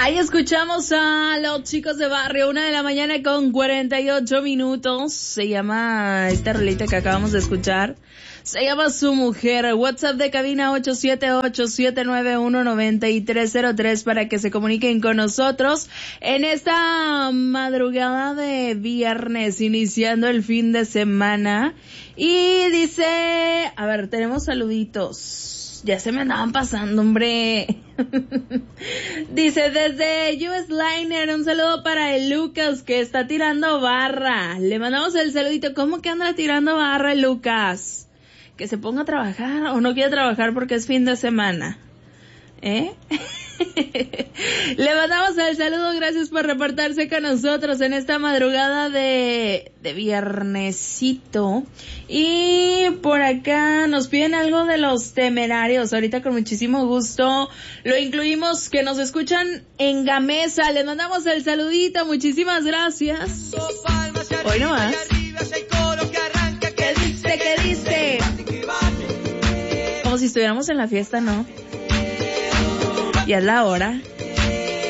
Ahí escuchamos a los chicos de barrio, 1:48 a.m. Se llama esta rolita que acabamos de escuchar. Se llama Su Mujer. WhatsApp de cabina 878-791-9303 para que se comuniquen con nosotros en esta madrugada de viernes, iniciando el fin de semana. Y dice, a ver, tenemos saluditos. Ya se me andaban pasando, hombre. Dice, desde US Liner, un saludo para el Lucas que está tirando barra. Le mandamos el saludito. ¿Cómo que anda tirando barra el Lucas? Que se ponga a trabajar o no quiere trabajar porque es fin de semana. Le mandamos el saludo, gracias por reportarse con nosotros en esta madrugada de viernesito. Y por acá nos piden algo de Los Temerarios, ahorita con muchísimo gusto lo incluimos, que nos escuchan en Gamesa. Les mandamos el saludito, muchísimas gracias. Hoy no más. ¿Qué dice? ¿Qué dice? Como si estuviéramos en la fiesta, ¿no? Ya es la hora.